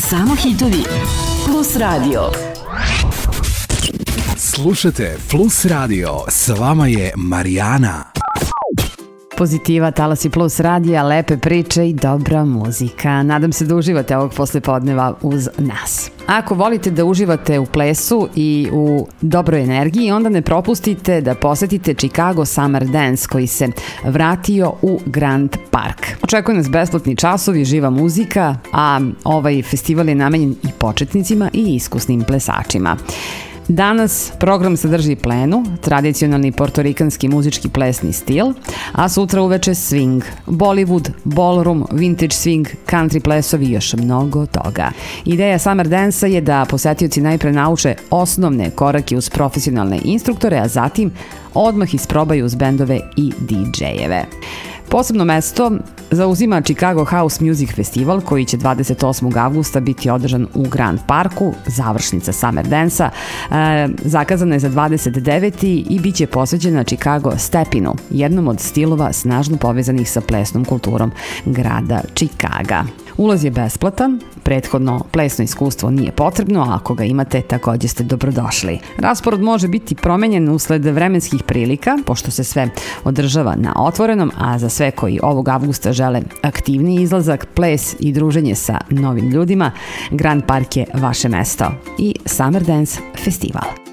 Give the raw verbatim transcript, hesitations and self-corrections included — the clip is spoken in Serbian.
Samo hitovi Plus Radio. Slušajte Plus Radio, s vama je Marijana. Pozitiva, Talasi Plus radija, lepe priče i dobra muzika. Nadam se da uživate ovog poslepodneva uz nas. Ako volite da uživate u plesu i u dobroj energiji, onda ne propustite da posetite Chicago Summer Dance koji se vratio u Grand Park. Očekuje nas besplatni časovi, živa muzika, a ovaj festival je namenjen i početnicima i iskusnim plesačima. Danas program sadrži plenu, tradicionalni portorikanski muzički plesni stil, a sutra uveče swing, Bollywood, ballroom, vintage swing, country plesovi i još mnogo toga. Ideja Summer Dance-a je da posetioci najpre nauče osnovne korake uz profesionalne instruktore, a zatim odmah isprobaju uz bendove i didžejeve. Posebno mesto zauzima Chicago House Music Festival koji će dvadeset osmog avgusta biti održan u Grand Parku, završnica Summer Dance-a. E, zakazana je za dvadeset deveti i bit će posvećena Chicago Stepinu, jednom od stilova snažno povezanih sa plesnom kulturom grada Chicaga. Ulaz je besplatan, prethodno plesno iskustvo nije potrebno, a ako ga imate, takođe ste dobrodošli. Raspored može biti promenjen usled vremenskih prilika, pošto se sve održava na otvorenom, a za sve koji ovog avgusta žele aktivniji izlazak, ples i druženje sa novim ljudima, Grand Park je vaše mesto i Summer Dance Festival.